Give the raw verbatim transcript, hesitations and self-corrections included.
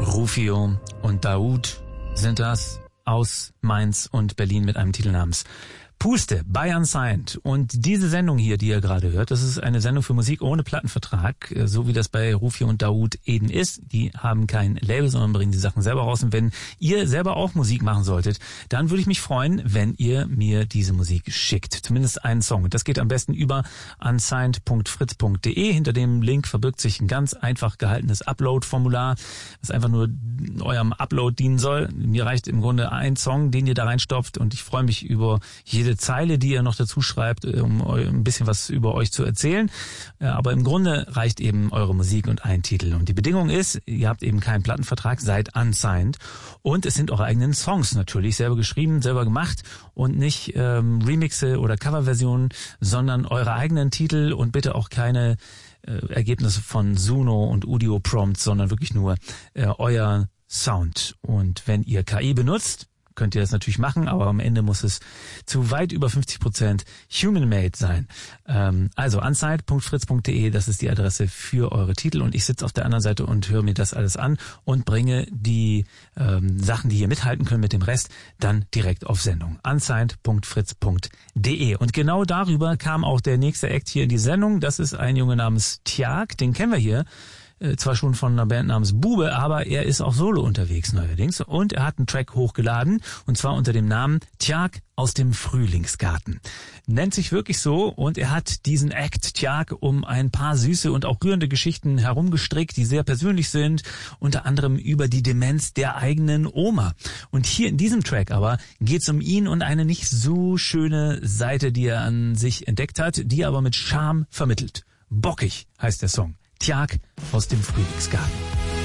Rufio und Daoud sind das aus Mainz und Berlin mit einem Titel namens Puste bei Unsigned. Und diese Sendung hier, die ihr gerade hört, das ist eine Sendung für Musik ohne Plattenvertrag, so wie das bei Rufio und Daoud eben ist. Die haben kein Label, sondern bringen die Sachen selber raus. Und wenn ihr selber auch Musik machen solltet, dann würde ich mich freuen, wenn ihr mir diese Musik schickt. Zumindest einen Song. Und das geht am besten über unsigned punkt fritz punkt de. Hinter dem Link verbirgt sich ein ganz einfach gehaltenes Upload-Formular, das einfach nur eurem Upload dienen soll. Mir reicht im Grunde ein Song, den ihr da reinstopft, und ich freue mich über jede Zeile, die ihr noch dazu schreibt, um ein bisschen was über euch zu erzählen. Aber im Grunde reicht eben eure Musik und ein Titel. Und die Bedingung ist, ihr habt eben keinen Plattenvertrag, seid unsigned. Und es sind eure eigenen Songs natürlich, selber geschrieben, selber gemacht und nicht ähm, Remixe oder Coverversionen, sondern eure eigenen Titel und bitte auch keine äh, Ergebnisse von Suno und Udio Prompts, sondern wirklich nur äh, euer Sound. Und wenn ihr K I benutzt, könnt ihr das natürlich machen, aber am Ende muss es zu weit über fünfzig Prozent human-made sein. Ähm, also unsigned punkt fritz punkt de, das ist die Adresse für eure Titel, und ich sitze auf der anderen Seite und höre mir das alles an und bringe die ähm, Sachen, die hier mithalten können mit dem Rest, dann direkt auf Sendung. unsigned punkt fritz punkt de. Und genau darüber kam auch der nächste Act hier in die Sendung. Das ist ein Junge namens Tjag, den kennen wir hier. Zwar schon von einer Band namens Bube, aber er ist auch solo unterwegs neuerdings, und er hat einen Track hochgeladen, und zwar unter dem Namen Tjag aus dem Frühlingsgarten. Nennt sich wirklich so, und er hat diesen Act Tjag um ein paar süße und auch rührende Geschichten herumgestrickt, die sehr persönlich sind, unter anderem über die Demenz der eigenen Oma. Und hier in diesem Track aber geht's um ihn und eine nicht so schöne Seite, die er an sich entdeckt hat, die er aber mit Charme vermittelt. Bockig heißt der Song. Tjag aus dem Frühlingsgarten.